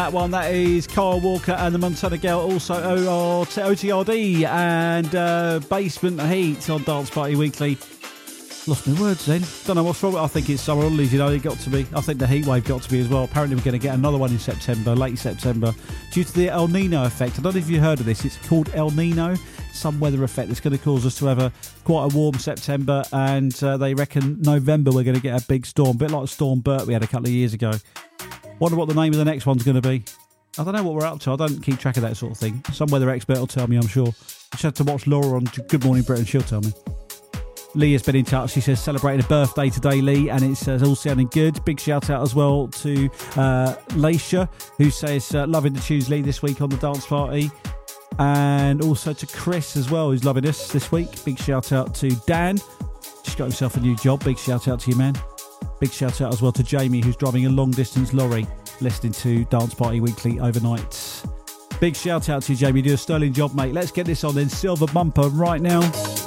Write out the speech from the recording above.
That one, that is Kyle Walker and the Montana Girl, also OTRD and Basement Heat on Dance Party Weekly. Lost my words then. Don't know what's wrong. I think it's summer holidays, it got to be. I think the heat wave got to be as well. Apparently we're going to get another one in September, late September, due to the El Nino effect. I don't know if you've heard of this. It's called El Nino, some weather effect that's going to cause us to have quite a warm September, and they reckon November we're going to get a big storm, a bit like Storm Bert we had a couple of years ago. Wonder what the name of the next one's going to be. I don't know what we're up to. I don't keep track of that sort of thing. Some weather expert will tell me, I'm sure. I just had to watch Laura on Good Morning Britain. She'll tell me. Lee has been in touch. She says celebrating a birthday today, Lee, and it's all sounding good. Big shout out as well to Leisha, who says loving the tunes, Lee, this week on the dance party. And also to Chris as well, who's loving us this week. Big shout out to Dan. Just got himself a new job. Big shout out to you, man. Big shout out as well to Jamie, who's driving a long distance lorry, listening to Dance Party Weekly overnight. Big shout out to you, Jamie. You do a sterling job, mate. Let's get this on then. Silver Bumper right now.